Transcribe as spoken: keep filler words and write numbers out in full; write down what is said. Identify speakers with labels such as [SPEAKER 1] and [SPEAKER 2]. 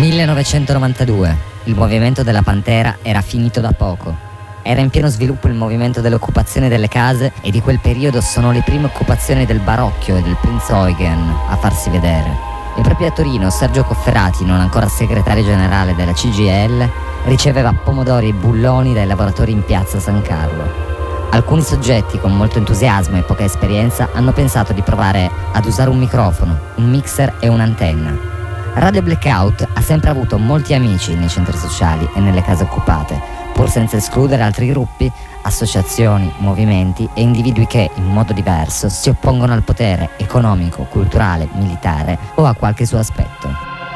[SPEAKER 1] millenovecentonovantadue. Il movimento della Pantera era finito da poco. Era in pieno sviluppo il movimento delle occupazioni delle case e di quel periodo sono le prime occupazioni del Barocchio e del Prinz Eugen a farsi vedere. E proprio a Torino Sergio Cofferati, non ancora segretario generale della C G I L, riceveva pomodori e bulloni dai lavoratori in piazza San Carlo. Alcuni soggetti con molto entusiasmo e poca esperienza hanno pensato di provare ad usare un microfono, un mixer e un'antenna. Radio Blackout ha sempre avuto molti amici nei centri sociali e nelle case occupate, pur senza escludere altri gruppi, associazioni, movimenti e individui che, in modo diverso, si oppongono al potere economico, culturale, militare o a qualche suo aspetto.